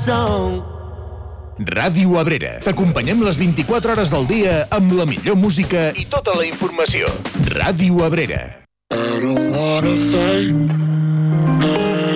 song. Ràdio Abrera. T'acompanyem les 24 hores del dia amb la millor música i tota la informació. Ràdio Abrera. I don't wanna fight.